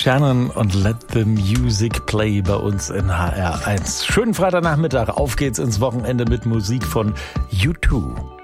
Shannon und Let the Music Play bei uns in HR1. Schönen Freitagnachmittag, auf geht's ins Wochenende mit Musik von U2.